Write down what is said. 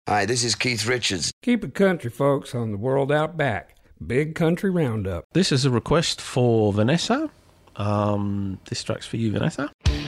Hi, this is Keith Richards. Keep it country, folks, on the World Out Back. Big Country Roundup. This is a request for Vanessa. This track's for you, Vanessa.